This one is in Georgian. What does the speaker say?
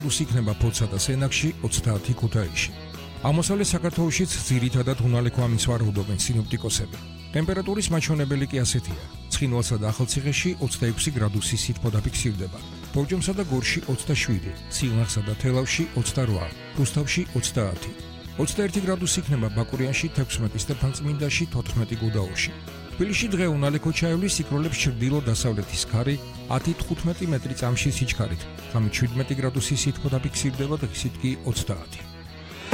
პლუს იქნება ფოთსა და სენაკში 30 ქუთაისში. აღმოსავლეთ საქართველოშიც ძირითადად უნალექვა მისვარაუდობენ სინოპტიკოსები. ტემპერატურის მაჩვენებელი კი ასეთია: ცხინვალსა და ახალციხეში 26 გრადუსი სითბო დაფიქსირდება, ბორჯომსა და გორში 27, სილნახსა და თელავში 28, რუსთავში 30, 21 გრადუსი იქნება ბაკურიანში, 16 სტეფანწმინდაში, 14 გუდაურში. თბილისში დღე უნალექო ჩაივლის სიკროლებს ჩრდილო-დასავლეთის ქარი 10-15 მეტრი წამში სიჩქარით, ღამით 17 გრადუსი სითბო დაფიქსირდება, დღისით კი 30.